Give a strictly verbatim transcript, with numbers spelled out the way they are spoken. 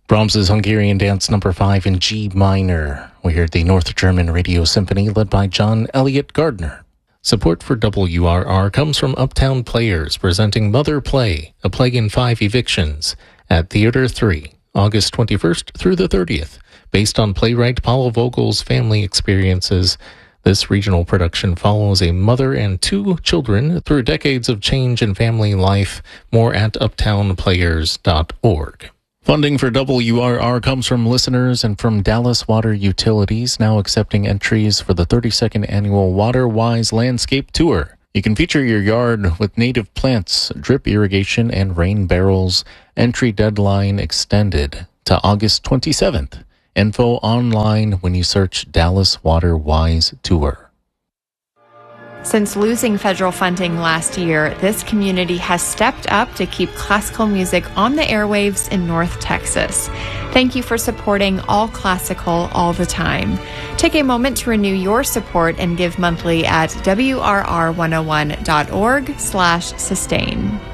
Brahms's Hungarian Dance number five in G minor. We heard the North German Radio Symphony led by John Elliott Gardner. Support for W R R comes from Uptown Players presenting Mother Play, A Plague in Five Evictions at Theater three, August twenty-first through the thirtieth. Based on playwright Paula Vogel's family experiences, this regional production follows a mother and two children through decades of change in family life. More at uptown players dot org. Funding for W R R comes from listeners and from Dallas Water Utilities, now accepting entries for the thirty-second annual Water Wise Landscape Tour. You can feature your yard with native plants, drip irrigation, and rain barrels. Entry deadline extended to August twenty-seventh. Info online when you search Dallas Water Wise Tour. Since losing federal funding last year, this community has stepped up to keep classical music on the airwaves in North Texas. Thank you for supporting all classical all the time. Take a moment to renew your support and give monthly at W R R one oh one dot org slash sustain.